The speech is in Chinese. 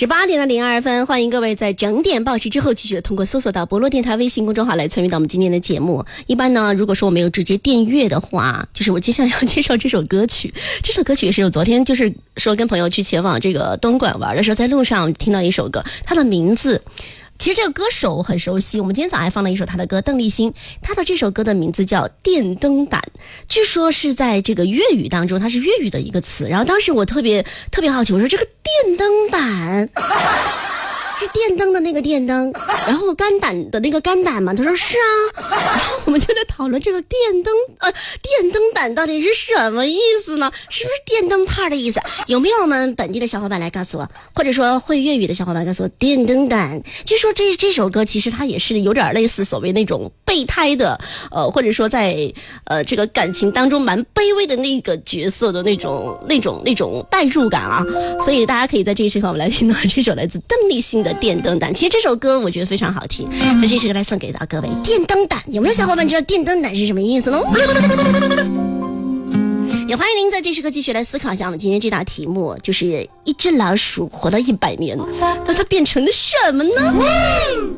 18:02，欢迎各位在整点报时之后继续通过搜索到博洛电台微信公众号来参与到我们今天的节目。一般呢，如果说我没有直接电乐的话，就是我接下来要介绍这首歌曲。这首歌曲也是我昨天就是说跟朋友去前往这个东莞玩的时候，在路上听到一首歌，它的名字其实这个歌手我很熟悉，我们今天早上还放了一首他的歌，邓丽欣，他的这首歌的名字叫电灯胆，据说是在这个粤语当中，它是粤语的一个词。然后当时我特别好奇，我说这个电灯胆是电灯的那个电灯，然后肝胆的那个肝胆嘛，他说是啊。然后我们就在讨论这个电灯胆到底是什么意思呢？是不是电灯泡的意思？有没有我们本地的小伙伴来告诉我，或者说会粤语的小伙伴告诉我电灯胆？据说这首歌其实它也是有点类似所谓那种备胎的或者说在这个感情当中蛮卑微的那个角色的那种代入感啊。所以大家可以在这一时刻我们来听到这首来自邓丽欣的电灯胆。其实这首歌我觉得非常好听，在这时刻来送给到各位电灯胆。有没有小伙伴知道电灯胆是什么意思呢？也欢迎您在这时刻继续来思考一下我们今天这道题目，就是一只老鼠活了100年，那它变成了什么呢？